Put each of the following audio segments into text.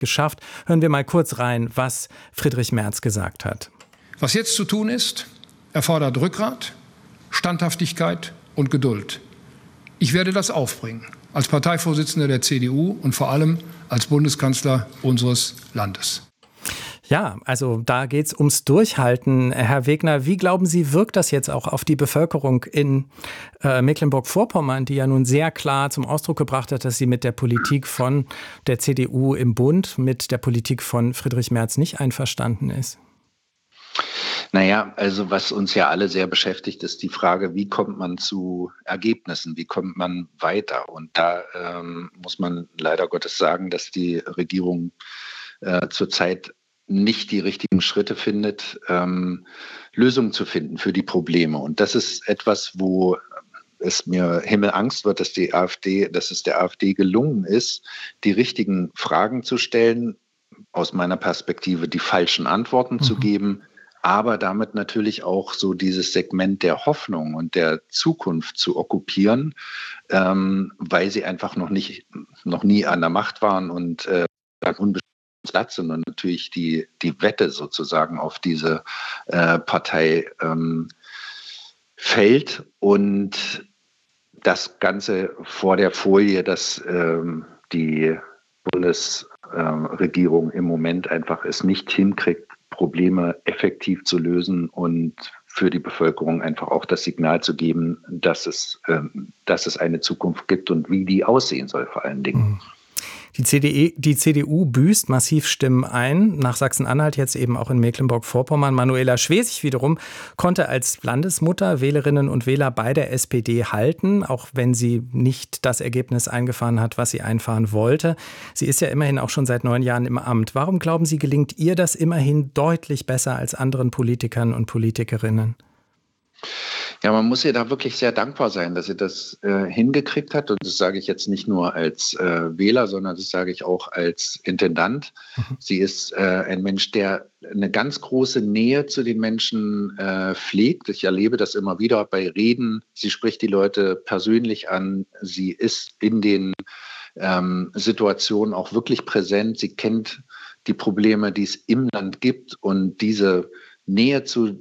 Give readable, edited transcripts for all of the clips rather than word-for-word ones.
geschafft. Hören wir mal kurz rein, was Friedrich Merz gesagt hat. Was jetzt zu tun ist, erfordert Rückgrat, Standhaftigkeit und Geduld. Ich werde das aufbringen, als Parteivorsitzender der CDU und vor allem als Bundeskanzler unseres Landes. Ja, also da geht es ums Durchhalten. Herr Wegner, wie glauben Sie, wirkt das jetzt auch auf die Bevölkerung in Mecklenburg-Vorpommern, die ja nun sehr klar zum Ausdruck gebracht hat, dass sie mit der Politik von der CDU im Bund, mit der Politik von Friedrich Merz nicht einverstanden ist? Naja, also was uns ja alle sehr beschäftigt, ist die Frage, wie kommt man zu Ergebnissen, wie kommt man weiter? Und da muss man leider Gottes sagen, dass die Regierung zurzeit nicht die richtigen Schritte findet, Lösungen zu finden für die Probleme. Und das ist etwas, wo es mir Himmelangst wird, dass es der AfD gelungen ist, die richtigen Fragen zu stellen, aus meiner Perspektive die falschen Antworten zu geben, aber damit natürlich auch so dieses Segment der Hoffnung und der Zukunft zu okkupieren, weil sie einfach noch nie an der Macht waren und unbestimmt Platz, sondern natürlich die Wette sozusagen auf diese Partei fällt und das Ganze vor der Folie, dass die Bundesregierung im Moment einfach es nicht hinkriegt, Probleme effektiv zu lösen und für die Bevölkerung einfach auch das Signal zu geben, dass es eine Zukunft gibt und wie die aussehen soll vor allen Dingen. Die CDU büßt massiv Stimmen ein, nach Sachsen-Anhalt jetzt eben auch in Mecklenburg-Vorpommern. Manuela Schwesig wiederum konnte als Landesmutter Wählerinnen und Wähler bei der SPD halten, auch wenn sie nicht das Ergebnis eingefahren hat, was sie einfahren wollte. Sie ist ja immerhin auch schon seit 9 Jahren im Amt. Warum glauben Sie, gelingt ihr das immerhin deutlich besser als anderen Politikern und Politikerinnen? Ja, man muss ihr da wirklich sehr dankbar sein, dass sie das hingekriegt hat. Und das sage ich jetzt nicht nur als Wähler, sondern das sage ich auch als Intendant. Sie ist ein Mensch, der eine ganz große Nähe zu den Menschen pflegt. Ich erlebe das immer wieder bei Reden. Sie spricht die Leute persönlich an. Sie ist in den Situationen auch wirklich präsent. Sie kennt die Probleme, die es im Land gibt, und diese Nähe zu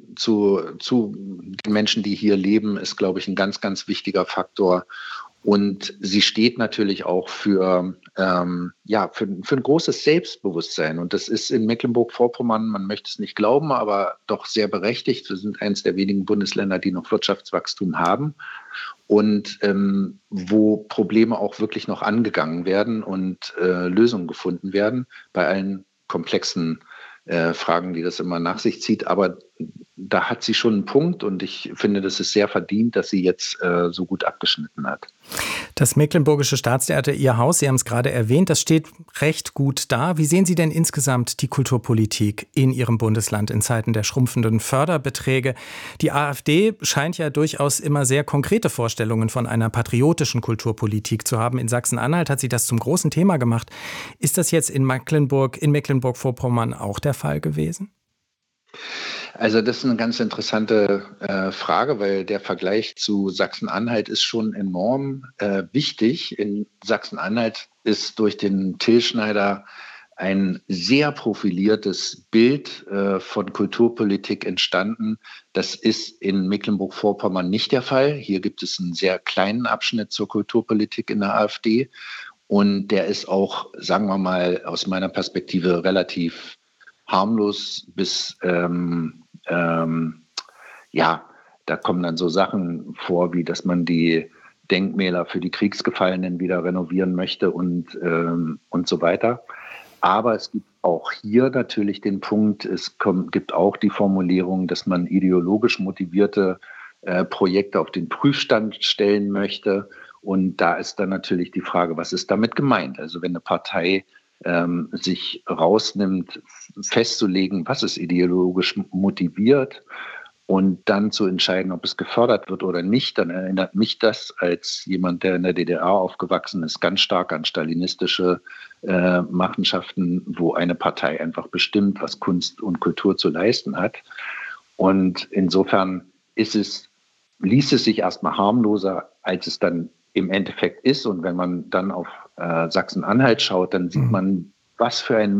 den Menschen, die hier leben, ist, glaube ich, ein ganz, ganz wichtiger Faktor. Und sie steht natürlich auch für ein großes Selbstbewusstsein. Und das ist in Mecklenburg-Vorpommern, man möchte es nicht glauben, aber doch sehr berechtigt. Wir sind eines der wenigen Bundesländer, die noch Wirtschaftswachstum haben und wo Probleme auch wirklich noch angegangen werden und Lösungen gefunden werden bei allen komplexen Fragen, die das immer nach sich zieht. Aber da hat sie schon einen Punkt und ich finde, das ist sehr verdient, dass sie jetzt so gut abgeschnitten hat. Das Mecklenburgische Staatstheater, Ihr Haus, Sie haben es gerade erwähnt, das steht recht gut da. Wie sehen Sie denn insgesamt die Kulturpolitik in Ihrem Bundesland in Zeiten der schrumpfenden Förderbeträge? Die AfD scheint ja durchaus immer sehr konkrete Vorstellungen von einer patriotischen Kulturpolitik zu haben. In Sachsen-Anhalt hat sie das zum großen Thema gemacht. Ist das jetzt in Mecklenburg-Vorpommern auch der Fall gewesen? Also das ist eine ganz interessante Frage, weil der Vergleich zu Sachsen-Anhalt ist schon enorm wichtig. In Sachsen-Anhalt ist durch den Till Schneider ein sehr profiliertes Bild von Kulturpolitik entstanden. Das ist in Mecklenburg-Vorpommern nicht der Fall. Hier gibt es einen sehr kleinen Abschnitt zur Kulturpolitik in der AfD. Und der ist auch, sagen wir mal, aus meiner Perspektive relativ harmlos bis, da kommen dann so Sachen vor, wie dass man die Denkmäler für die Kriegsgefallenen wieder renovieren möchte und so weiter. Aber es gibt auch hier natürlich den Punkt, gibt auch die Formulierung, dass man ideologisch motivierte Projekte auf den Prüfstand stellen möchte. Und da ist dann natürlich die Frage, was ist damit gemeint? Also wenn eine Partei sich rausnimmt, festzulegen, was es ideologisch motiviert und dann zu entscheiden, ob es gefördert wird oder nicht, dann erinnert mich das als jemand, der in der DDR aufgewachsen ist, ganz stark an stalinistische Machenschaften, wo eine Partei einfach bestimmt, was Kunst und Kultur zu leisten hat. Und insofern ließ es sich erstmal harmloser, als es dann im Endeffekt ist. Und wenn man dann auf Sachsen-Anhalt schaut, dann sieht man was für ein